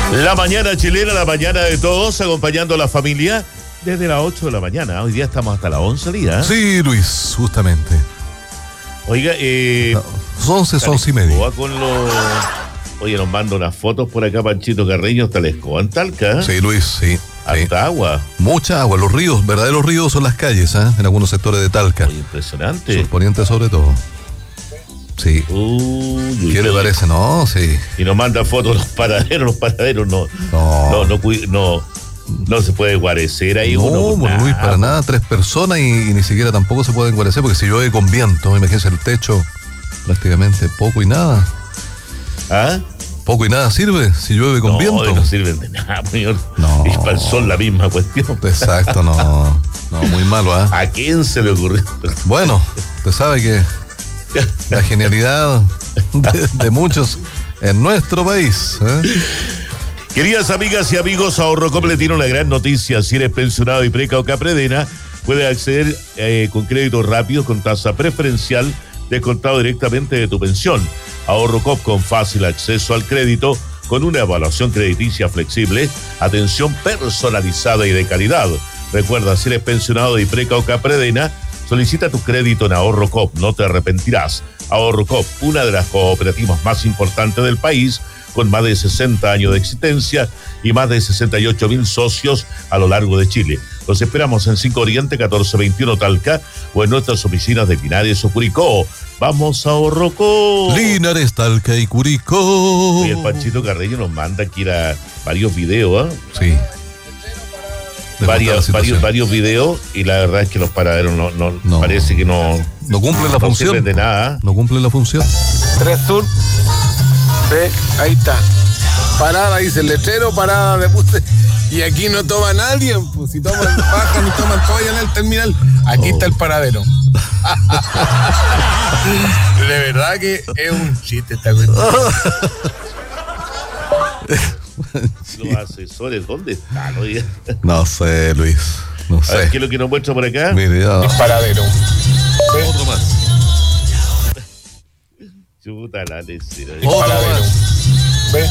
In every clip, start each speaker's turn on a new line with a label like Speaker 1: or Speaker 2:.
Speaker 1: La mañana chilena, la mañana de todos, acompañando a la familia desde las 8 de la mañana. Hoy día estamos hasta las 11 días.
Speaker 2: Sí, Luis, justamente.
Speaker 1: Oiga,
Speaker 2: 11 y media.
Speaker 1: Oye, nos manda unas fotos por acá, Panchito Carreño, hasta la escoba en Talca.
Speaker 2: Sí, Luis, sí.
Speaker 1: Harta agua.
Speaker 2: Mucha agua. Los ríos, verdaderos ríos son las calles, en algunos sectores de Talca.
Speaker 1: Oye, impresionante.
Speaker 2: Surponiente sobre todo. Sí. ¿Qué le parece? No, sí.
Speaker 1: Y nos manda fotos los paraderos no se puede guarecer ahí.
Speaker 2: No, Luis, para nada, 3 personas y ni siquiera tampoco se pueden guarecer porque si llueve con viento, imagínense el techo, prácticamente poco y nada.
Speaker 1: ¿Ah?
Speaker 2: Poco y nada sirve si llueve con viento.
Speaker 1: No sirven de nada, señor.
Speaker 2: No.
Speaker 1: Y para el sol la misma cuestión.
Speaker 2: Exacto, no, muy malo,
Speaker 1: ¿A quién se le ocurrió?
Speaker 2: Bueno, usted sabe que la genialidad de muchos en nuestro país.
Speaker 1: Queridas amigas y amigos, Ahorrocop le tiene una gran noticia. Si eres pensionado y preca o capredena, puedes acceder con créditos rápidos con tasa preferencial descontado directamente de tu pensión. Ahorrocop con fácil acceso al crédito, con una evaluación crediticia flexible, atención personalizada y de calidad. Recuerda, si eres pensionado y preca o capredena, solicita tu crédito en Ahorrocop, no te arrepentirás. Ahorrocop, una de las cooperativas más importantes del país, con más de 60 años de existencia y más de 68.000 socios a lo largo de Chile. Los esperamos en 5 Oriente, 1421 Talca, o en nuestras oficinas de Linares o Curicó. ¡Vamos a Ahorrocop!
Speaker 2: Linares, Talca y Curicó.
Speaker 1: Y el Panchito Carreño nos manda aquí varios videos,
Speaker 2: Sí.
Speaker 1: Varios videos, y la verdad es que los paraderos no parece que no
Speaker 2: cumplen la función.
Speaker 1: No sirven de nada.
Speaker 2: No cumplen la función.
Speaker 3: 3 Sur. Ve, ahí está. Parada, dice el letrero, parada de buses. Y aquí no toma nadie, pues si toman, bajan y toman todo allá en el terminal. Aquí está el paradero. De verdad que es un chiste esta cuestión.
Speaker 1: Los asesores, ¿dónde están? Oiga?
Speaker 2: No sé, Luis. No sé.
Speaker 1: A ver, ¿qué es lo que nos muestra por acá?
Speaker 2: Mire, ya.
Speaker 3: El paradero.
Speaker 2: Otro más.
Speaker 1: Chuta la lecera.
Speaker 3: Paradero. ¿Ve?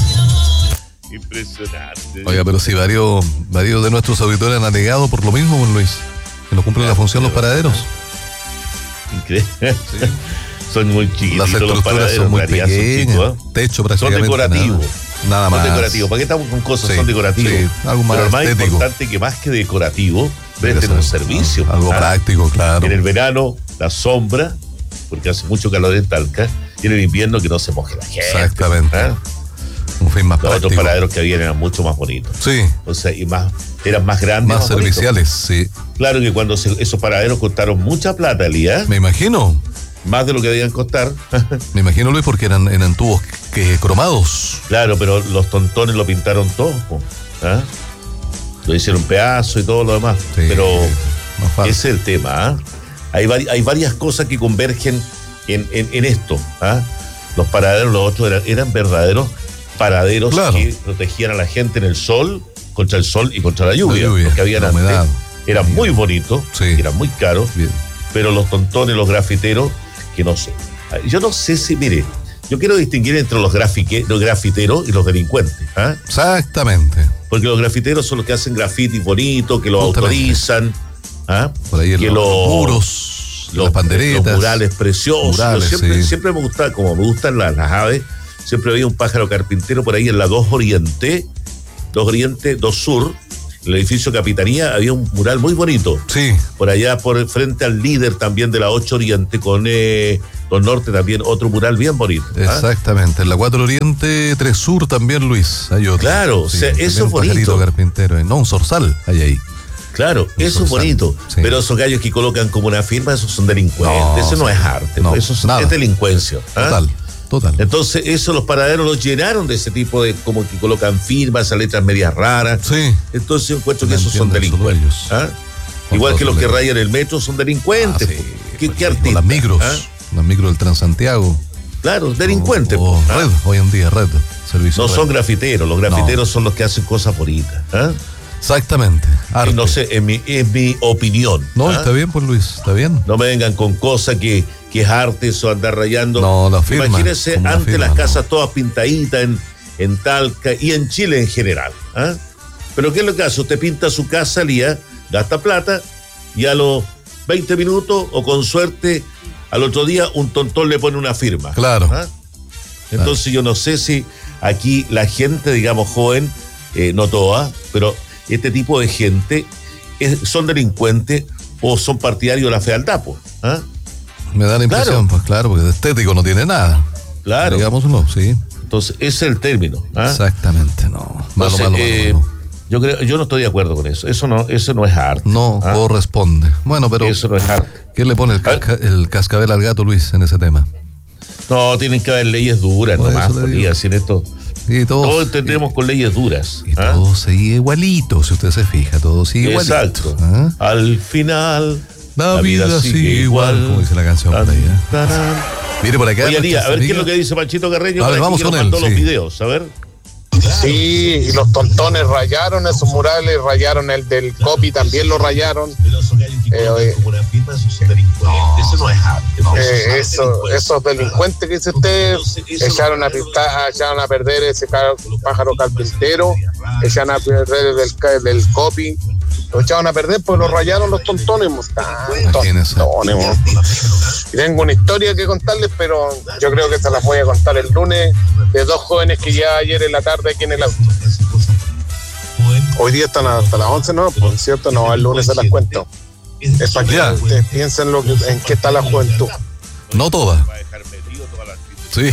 Speaker 1: Impresionante.
Speaker 2: Oiga, pero si varios de nuestros auditores han alegado por lo mismo, Luis, que no cumplen la función los paraderos.
Speaker 1: Increíble. Sí. Son muy chiquitos.
Speaker 2: Las estructuras son muy pequeñas. Techo prácticamente.
Speaker 1: Son decorativos.
Speaker 2: Nada más.
Speaker 1: Son decorativos. ¿Para qué estamos con cosas?
Speaker 2: Sí,
Speaker 1: son decorativos.
Speaker 2: Sí, algo más
Speaker 1: pero lo más
Speaker 2: estético.
Speaker 1: importante que más que decorativo, debe tener un servicio.
Speaker 2: Algo práctico, claro.
Speaker 1: En el verano, la sombra, porque hace mucho calor en Talca, y en el invierno que no se moje la gente.
Speaker 2: Exactamente. Un fin más
Speaker 1: Los
Speaker 2: práctico.
Speaker 1: otros paraderos que habían eran mucho más bonitos.
Speaker 2: Sí.
Speaker 1: O sea, eran más grandes.
Speaker 2: Más serviciales, sí.
Speaker 1: Claro que cuando esos paraderos costaron mucha plata, Elías.
Speaker 2: Me imagino.
Speaker 1: Más de lo que debían costar.
Speaker 2: Me imagino, Luis, porque eran tubos cromados.
Speaker 1: Claro, pero los tontones lo pintaron todo. ¿Ah? Lo hicieron pedazo y todo lo demás.
Speaker 2: Sí,
Speaker 1: pero
Speaker 2: ese
Speaker 1: es el tema. Hay varias cosas que convergen en esto. Los paraderos, los otros eran verdaderos paraderos, claro, que protegían a la gente en el sol, contra el sol y contra la lluvia. Los que habían antes eran muy bonitos, eran muy caros. Bien. Pero los tontones, los grafiteros, que no sé. Yo no sé si, mire, yo quiero distinguir entre los grafiteros y los delincuentes.
Speaker 2: Exactamente.
Speaker 1: Porque los grafiteros son los que hacen grafitis bonitos, que los autorizan.
Speaker 2: Por ahí
Speaker 1: que
Speaker 2: los muros, las panderetas.
Speaker 1: Los murales preciosos. Siempre me gusta, como me gustan las aves, siempre había un pájaro carpintero por ahí en la 2 Oriente, 2 Sur. En el edificio Capitanía había un mural muy bonito.
Speaker 2: Sí.
Speaker 1: Por allá, por frente al líder también de la 8 Oriente, con 2 Norte también, otro mural bien bonito.
Speaker 2: Exactamente. En la 4 Oriente, 3 Sur también, Luis. Hay otro.
Speaker 1: Claro, o sea, eso es bonito.
Speaker 2: Pajarito carpintero, no, un zorzal hay ahí.
Speaker 1: Claro, eso es bonito. Sí. Pero esos gallos que colocan como una firma, esos son delincuentes. Eso no es arte, eso es delincuencia.
Speaker 2: Total.
Speaker 1: Entonces, eso los paraderos los llenaron de ese tipo de, como que colocan firmas, esas letras medias raras.
Speaker 2: Sí.
Speaker 1: Entonces yo encuentro que esos son delincuentes. Igual que los que rayan el metro son delincuentes.
Speaker 2: Sí.
Speaker 1: ¿Qué artistas?
Speaker 2: Las micros del Transantiago.
Speaker 1: Claro, delincuentes.
Speaker 2: Red, hoy en día, red.
Speaker 1: Servicio no red. Son grafiteros, los grafiteros son los que hacen cosas bonitas.
Speaker 2: Exactamente.
Speaker 1: No sé, es mi opinión.
Speaker 2: No, está bien, pues Luis, está bien.
Speaker 1: No me vengan con cosas que es arte, eso andar rayando.
Speaker 2: No, la firma.
Speaker 1: Imagínense antes las casas todas pintaditas en Talca y en Chile en general. ¿Ah? Pero ¿qué es lo que hace? Usted pinta su casa al día, gasta plata y a los 20 minutos o con suerte al otro día un tontón le pone una firma.
Speaker 2: Claro.
Speaker 1: ¿Ah? Entonces yo no sé si aquí la gente, digamos, joven, no toda, pero este tipo de gente son delincuentes o son partidarios de la fealdad, pues. ¿Ah?
Speaker 2: Me da la impresión, pues claro, porque de estético no tiene nada.
Speaker 1: Claro.
Speaker 2: Digámoslo, sí.
Speaker 1: Entonces, ese es el término. ¿Ah?
Speaker 2: Exactamente, no. Malo.
Speaker 1: Yo no estoy de acuerdo con eso. Eso no es arte.
Speaker 2: No corresponde. Bueno, pero
Speaker 1: eso no es arte.
Speaker 2: ¿Quién le pone el cascabel al gato, Luis, en ese tema?
Speaker 1: No, tienen que haber leyes duras nomás, sin esto.
Speaker 2: Y
Speaker 1: todos tendremos con leyes duras.
Speaker 2: Y todo sigue igualito, si usted se fija, todo sigue igualito.
Speaker 1: Exacto. Al final,
Speaker 2: la vida sigue igual, como dice la canción por ahí. Mire por acá.
Speaker 1: Oye, a ver qué es lo que dice Panchito Carreño.
Speaker 2: A ver, vamos con él.
Speaker 1: Los videos, a ver.
Speaker 3: Sí, y los tontones rayaron esos murales, rayaron el del copy, también lo rayaron. Esos delincuentes que dice usted echaron a perder ese pájaro carpintero, echaron a perder del copy, lo echaron a perder pues lo rayaron los tontones. Y tengo una historia que contarles, pero yo creo que se las voy a contar el lunes, de dos jóvenes que ya ayer en la tarde aquí en el auto. Hoy día están hasta las 11, ¿no? Por cierto, no, el lunes se las cuento. Es para que ustedes piensen en qué está la juventud.
Speaker 2: No toda. Sí.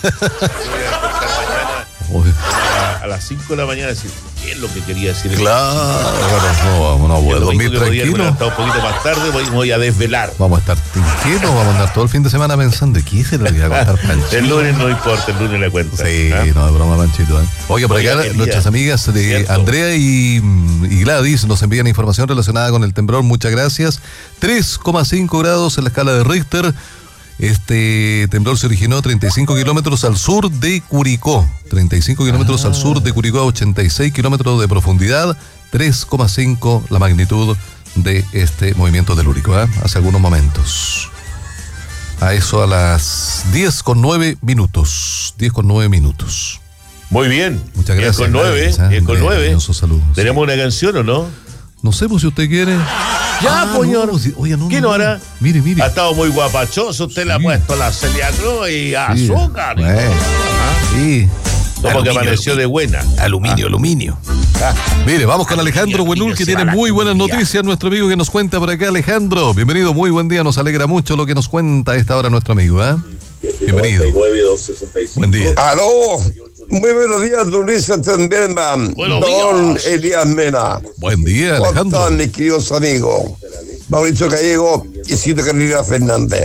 Speaker 1: A las 5 de la mañana decir, ¿qué es lo que quería decir?
Speaker 2: Claro, no voy a dormir tranquilo.
Speaker 1: Un poquito más tarde voy a desvelar.
Speaker 2: Vamos a estar tranquilos, vamos a andar todo el fin de semana pensando, ¿qué se lo voy a contar Panchito?
Speaker 1: El lunes no importa, el lunes le cuento.
Speaker 2: Sí, no es broma, Panchito. Oye, por acá nuestras amigas de Andrea y Gladys nos envían información relacionada con el temblor, muchas gracias. 3,5 grados en la escala de Richter. Este temblor se originó a 35 kilómetros al sur de Curicó. 35 kilómetros al sur de Curicó, a 86 kilómetros de profundidad. 3,5 la magnitud de este movimiento telúrico, hace algunos momentos. A eso a las 10:09 minutos. 10:09 minutos.
Speaker 1: Muy bien.
Speaker 2: Muchas gracias.
Speaker 1: 10:09. ¿Tenemos una canción o no?
Speaker 2: No sé, pues si usted quiere.
Speaker 1: Ya, señor. ¿Qué no hará?
Speaker 2: Mire.
Speaker 1: Ha estado muy guapachoso. Usted le ha puesto la Celia Cruz y azúcar.
Speaker 2: Sí.
Speaker 1: Como que amaneció de buena.
Speaker 2: Aluminio. Mire, vamos con Alejandro Buenul, que tiene muy buenas noticias. Nuestro amigo que nos cuenta por acá. Alejandro, bienvenido, muy buen día. Nos alegra mucho lo que nos cuenta a esta hora nuestro amigo. Bienvenido. Buen día.
Speaker 4: Aló. Muy buenos días, don Luis Santenberman. Don Elías Mena.
Speaker 2: Buen día, Alejandro.
Speaker 4: ¿Cómo están, mis queridos amigos? Mauricio Gallego y Cito Carolina Fernández.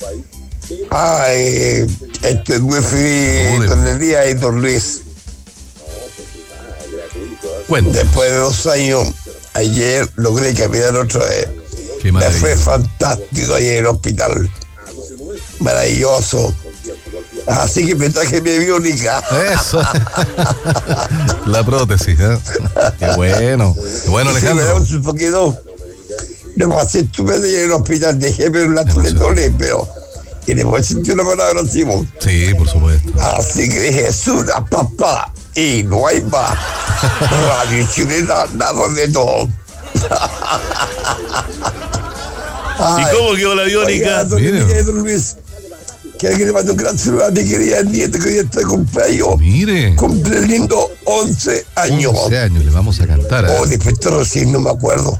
Speaker 4: Ay, estoy muy feliz, don Elías y don Luis. Después de 2 años, ayer logré caminar otra vez. Me fue fantástico ayer en el hospital. Maravilloso. Así que me traje mi biónica.
Speaker 2: Eso. La prótesis, Qué bueno. Qué bueno, Alejandro.
Speaker 4: Sí, un poquito. No pasé estupendo en el hospital. Dejé ver una tuletole, pero y después sentí una palabra encima.
Speaker 2: Sí, por supuesto.
Speaker 4: Así que dije, es una papá. Y no hay más. Radio Chilena, nada de todo.
Speaker 1: ¿Y cómo quedó la biónica?
Speaker 4: Don Luis. Que le mando un gran saludo a mi querida nieta que hoy está de cumpleaños.
Speaker 2: Mire.
Speaker 4: Cumple lindo 11 años.
Speaker 2: 11 años, le vamos a cantar.
Speaker 4: Después recién no me acuerdo.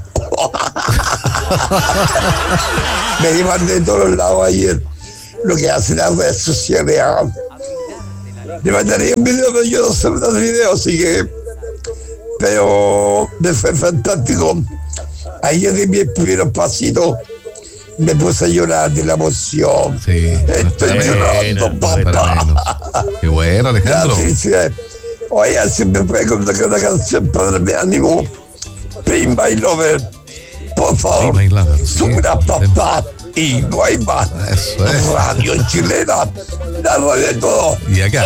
Speaker 4: Me llevan de todos lados ayer. Lo que hacen las redes sociales. Le mandaría un video, pero yo no sé mandar video, así que. Pero me fue fantástico. Ayer di mis primeros pasitos. Me puse a llorar de la emoción.
Speaker 2: Sí.
Speaker 4: Estoy llorando, papá.
Speaker 2: Qué bueno, Alejandro.
Speaker 4: Oye, siempre puede contar una canción para darme ánimo. Pin by Lover. Por favor. Suma, papá. Y no hay más.
Speaker 2: Eso es.
Speaker 4: Radio Chilena. La radio de todo.
Speaker 2: Y acá.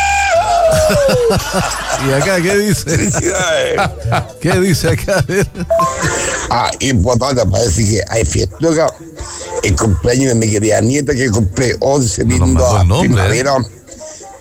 Speaker 2: ¿Y acá qué dice?
Speaker 4: Felicidades.
Speaker 2: ¿Qué dice acá? A ver.
Speaker 4: Importante, parece que hay fiesta. El cumpleaños de mi querida nieta que cumple 11 lindo primavera.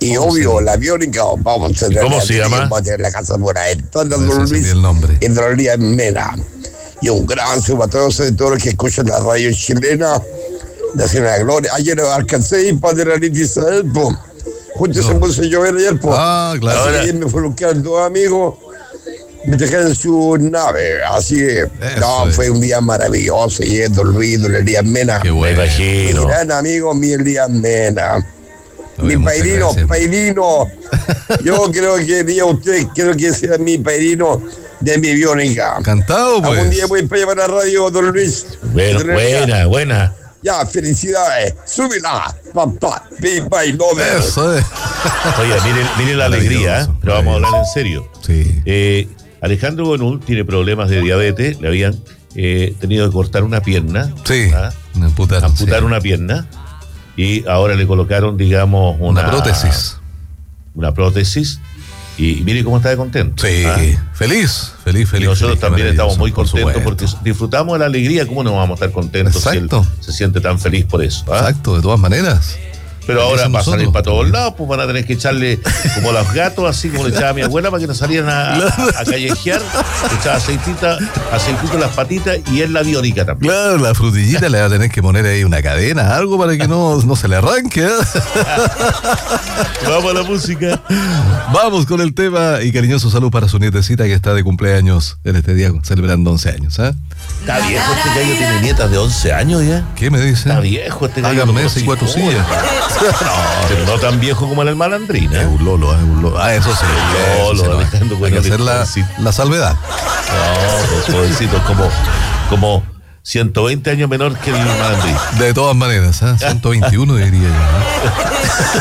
Speaker 4: Y obvio, la biónica, vamos a tener.
Speaker 1: ¿Cómo se llama?
Speaker 4: Vamos a tener la casa por ahí. Todo
Speaker 2: el nombre.
Speaker 4: En realidad Mena. Y un gran saludo para todos los que escuchan la radio chilena. Nacional Gloria. Ayer alcancé y para la Liti Isabel, pues. Justo se puso a llover ayer, pues.
Speaker 2: Ah, claro.
Speaker 4: Así que ayer me fueron a buscar dos amigos. Me trajeron en su nave. Así que, fue un día maravilloso. Y dormido el Elías Mena.
Speaker 2: Qué bueno.
Speaker 1: Me imagino.
Speaker 4: Mi gran amigo, mi Elías Mena. Mi
Speaker 2: Muchas
Speaker 4: pairino,
Speaker 2: gracias.
Speaker 4: pairino. Yo creo que día usted, creo que sea mi pairino de mi biónica.
Speaker 2: Cantado, pues.
Speaker 4: Algún día voy para llevar a la radio, don Luis.
Speaker 1: Bueno, buena.
Speaker 4: Ya, felicidades. Súbela, papá. Pipa y no
Speaker 2: Eso es.
Speaker 1: Oye, miren la alegría, pero vamos a hablar en serio.
Speaker 2: Sí.
Speaker 1: Alejandro Bonul tiene problemas de diabetes, le habían tenido que cortar una pierna.
Speaker 2: Sí.
Speaker 1: Amputar una pierna. Y ahora le colocaron, digamos,
Speaker 2: una prótesis.
Speaker 1: Una prótesis. Y mire cómo está de contento.
Speaker 2: Sí, feliz.
Speaker 1: Y nosotros también estamos muy contentos porque
Speaker 2: supuesto.
Speaker 1: disfrutamos de la alegría. ¿Cómo no vamos a estar contentos
Speaker 2: Exacto.
Speaker 1: si él se siente tan feliz por eso?
Speaker 2: Exacto, de todas maneras.
Speaker 1: Pero ahora va a salir
Speaker 2: nosotros
Speaker 1: para todos lados, pues van a tener que echarle como los gatos, así como le echaba mi abuela, para que no salieran a callejear. Le echaba aceitito en las patitas y es la biónica también.
Speaker 2: Claro, la frutillita le va a tener que poner ahí una cadena, algo para que no se le arranque.
Speaker 1: Vamos a la música.
Speaker 2: Vamos con el tema y cariñoso salud para su nietecita que está de cumpleaños en este día, celebrando 11 años.
Speaker 1: Está viejo este gallo, tiene nietas de 11 años ya.
Speaker 2: ¿Qué me dice?
Speaker 1: Está viejo este gallo.
Speaker 2: Hagan mesa y 4 sillas.
Speaker 1: No, pero no tan viejo como el malandrín,
Speaker 2: Es un lolo. Ah, eso sí.
Speaker 1: Lolo, Alejandro,
Speaker 2: Hay
Speaker 1: bueno,
Speaker 2: que hacer la salvedad.
Speaker 1: No, pues jovencito, como 120 años menor que el malandrín.
Speaker 2: De todas maneras, 121 diría yo.